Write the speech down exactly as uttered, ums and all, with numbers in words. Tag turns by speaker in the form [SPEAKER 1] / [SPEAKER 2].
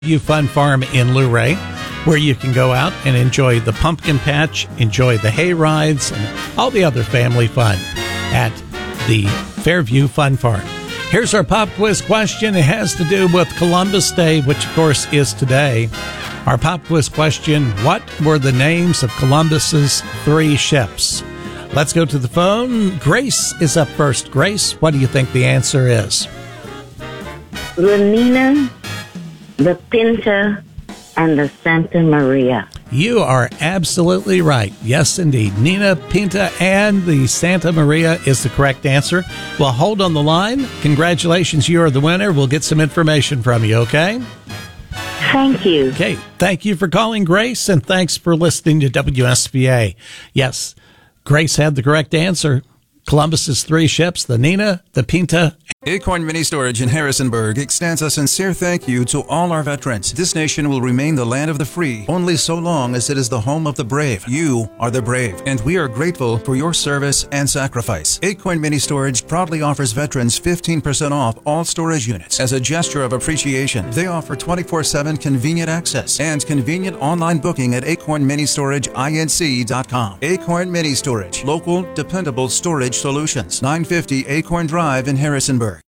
[SPEAKER 1] View Fun Farm in Luray, where you can go out and enjoy the pumpkin patch, enjoy the hay rides, and all the other family fun at the Fairview Fun Farm. Here's our pop quiz question. It has to do with Columbus Day, which of course is today. Our pop quiz question: what were the names of Columbus's three ships? Let's go to the phone. Grace is up first. Grace, what do you think the answer is?
[SPEAKER 2] The Nina, the Pinta, and the Santa Maria.
[SPEAKER 1] You are absolutely right. Yes, indeed. Nina, Pinta, and the Santa Maria is the correct answer. Well, hold on the line. Congratulations, you are the winner. We'll get some information from you, okay?
[SPEAKER 2] Thank you.
[SPEAKER 1] Okay. Thank you for calling, Grace, and thanks for listening to W S B A. Yes, Grace had the correct answer. Columbus's three ships, the Nina, the Pinta.
[SPEAKER 3] Acorn Mini Storage in Harrisonburg extends a sincere thank you to all our veterans. This nation will remain the land of the free only so long as it is the home of the brave. You are the brave, and we are grateful for your service and sacrifice. Acorn Mini Storage proudly offers veterans fifteen percent off all storage units. As a gesture of appreciation, they offer twenty-four seven convenient access and convenient online booking at acorn mini storage inc dot com. Acorn Mini Storage, local, dependable storage solutions. nine fifty Acorn Drive in Harrisonburg.